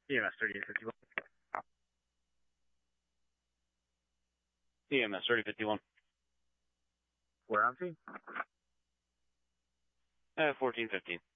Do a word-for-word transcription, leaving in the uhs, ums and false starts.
E M S thirty-eight fifty-one. E M S thirty fifty-one. Where on to? Uh, fourteen fifteen.